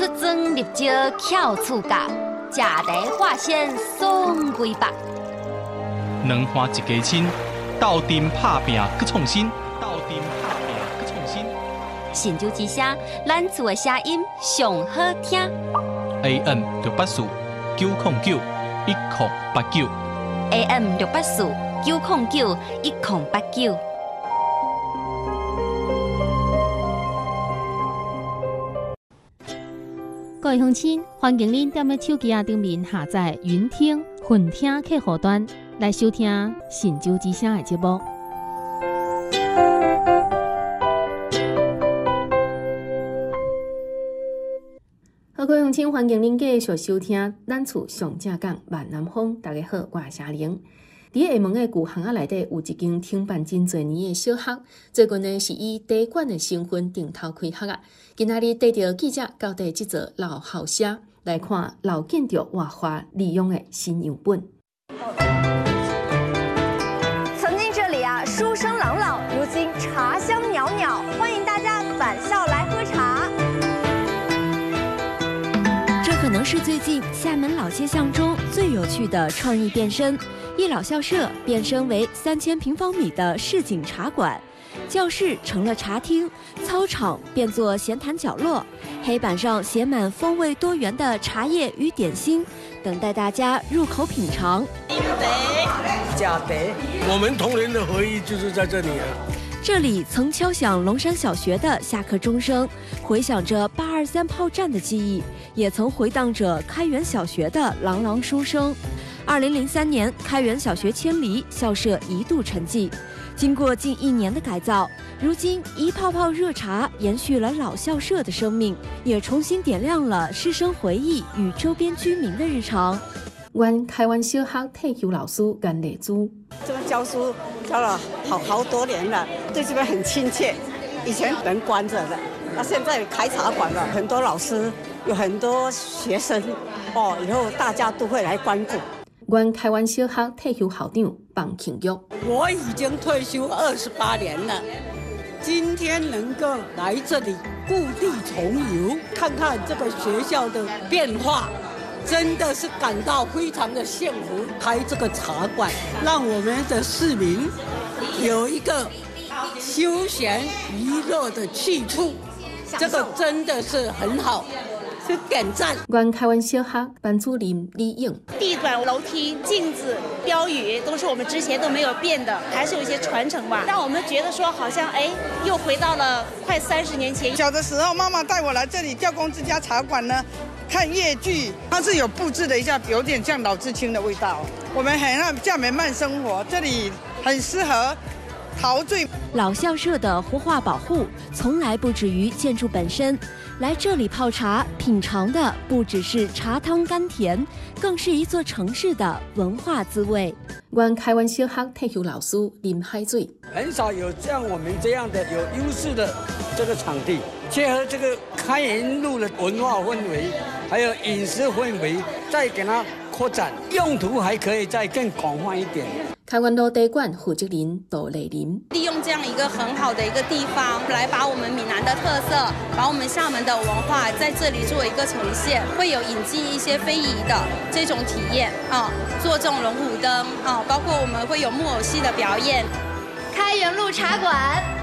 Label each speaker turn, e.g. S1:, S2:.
S1: 出装入招翘厝角，食茶化鲜爽规白。
S2: 两花一家亲，斗阵拍拼去创新。
S1: 神州之声，咱厝的声音上好听。
S2: AM 684-909-1089。
S1: AM 684-909-1089。
S3: 各位乡亲，欢迎您踮咧手机顶面下载云听、混听客户端来收听神州之声的节目。好，各位乡亲，欢迎您继续收听咱厝上正港万南风。大家好，我是夏玲。伫下门的旧巷仔内底有一间停办真侪年的小学，最近呢是以茶馆的身份顶头开学啊。今仔日带着记者到底这座老校舍来看老建筑活化利用的新样本。
S4: 曾经这里啊，书声朗朗，如今茶香袅袅，欢迎大家返校来喝茶。
S5: 这可能是最近厦门老街巷中最有趣的创意变身。一老校舍变身为3000平方米的市井茶馆，教室成了茶厅，操场变作闲谈角落，黑板上写满风味多元的茶叶与点心，等待大家入口品尝。
S6: 假茶，我们童年的回忆就是在这里啊。
S5: 这里曾敲响龙山小学的下课钟声，回响着823炮战的记忆，也曾回荡着开元小学的朗朗书声。2003年，开元小学迁离，校舍一度沉寂。经过近1年的改造，如今一泡泡热茶延续了老校舍的生命，也重新点亮了师生回忆与周边居民的日常。
S3: 原开元小学退休老师甘丽珠，
S7: 这边教书教了好多年了，对这边很亲切。以前人关着的，那现在开茶馆了，很多老师，有很多学生，以后大家都会来光顾。
S3: 原开元小学退休校长房庆玉，
S8: 我已经退休28年了，今天能够来这里故地重游，看看这个学校的变化，真的是感到非常的幸福。开这个茶馆，让我们的市民有一个休闲娱乐的去处，这个真的是很好。是点赞。
S3: 原开元小学班主任李颖，
S9: 地板、楼梯、镜子、标语都是我们之前都没有变的，还是有一些传承吧，让我们觉得说好像又回到了快30年前。
S10: 小的时候，妈妈带我来这里教工之家茶馆呢，看越剧，它是有布置的一下，有点像老知青的味道。我们很让厦门慢生活，这里很适合陶醉。
S5: 老校舍的活化保护从来不止于建筑本身。来这里泡茶品尝的不只是茶汤甘甜，更是一座城市的文化滋味。
S3: 原开元小学退休老师林海水，
S6: 很少有像我们这样的有优势的这个场地，结合这个开元路的文化氛围，还有饮食氛围，再给它扩展，用途还可以再更广泛一点。
S3: 开元路茶馆负责人杜丽玲，
S9: 利用这样一个很好的一个地方，来把我们闽南的特色，把我们厦门的文化在这里做一个呈现，会有引进一些非遗的这种体验做这种龙虎灯包括我们会有木偶戏的表演。
S4: 开元路茶馆